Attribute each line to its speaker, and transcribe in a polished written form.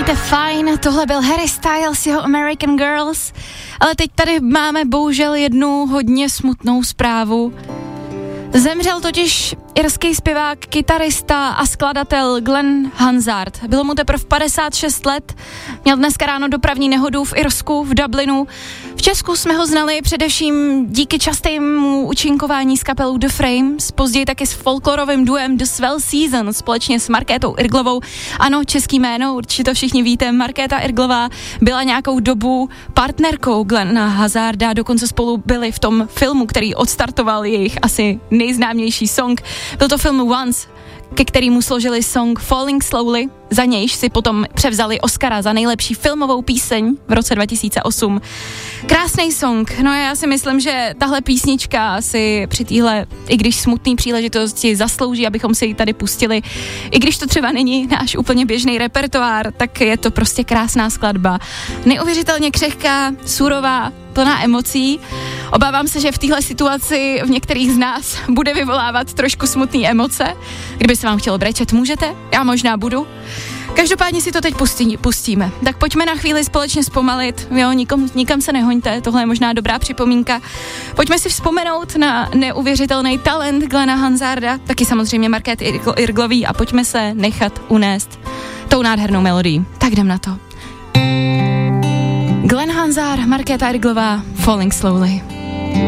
Speaker 1: Mějte fajn, tohle byl Harry Styles, jeho American Girls, ale teď tady máme bohužel jednu hodně smutnou zprávu. Zemřel totiž irský zpěvák, kytarista a skladatel Glenn Hansard. Bylo mu teprve 56 let, měl dneska ráno dopravní nehodu v Irsku, v Dublinu. V Česku jsme ho znali především díky častému účinkování s kapelou The Frames, později taky s folklorovým duem The Swell Season společně s Markétou Irglovou. Ano, český jméno, určitě všichni víte, Markéta Irglová byla nějakou dobu partnerkou Glenna Hansarda, dokonce spolu byli v tom filmu, který odstartoval jejich asi nejznámější song. Byl to film Once, ke kterému složili song Falling Slowly, za nějž si potom převzali Oscara za nejlepší filmovou píseň v roce 2008. Krásný song, no já si myslím, že tahle písnička si při téhle, i když smutný příležitosti zaslouží, abychom si ji tady pustili. I když to třeba není náš úplně běžný repertoár, tak je to prostě krásná skladba. Neuvěřitelně křehká, surová, plná emocí. Obávám se, že v téhle situaci v některých z nás bude vyvolávat trošku smutné emoce. Kdyby se vám chtělo brečet, můžete, já možná budu. Každopádně si to teď pustíme. Tak pojďme na chvíli společně zpomalit. Jo, nikam se nehoňte, tohle je možná dobrá připomínka. Pojďme si vzpomenout na neuvěřitelný talent Glenna Hansarda, taky samozřejmě Markéty Irglový a pojďme se nechat unést tou nádhernou melodií. Tak jdem na to. Glenn Hansard, Markéta Irglová, Falling Slowly.